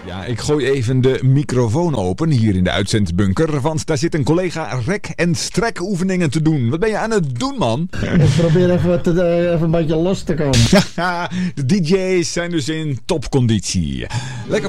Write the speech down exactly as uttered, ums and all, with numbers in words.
Ja, ik gooi even de microfoon open hier in de uitzendbunker, want daar zit een collega rek- en strekoefeningen te doen. Wat ben je aan het doen, man? Ik probeer even, wat te, uh, even een beetje los te komen. De D J's zijn dus in topconditie. Lekker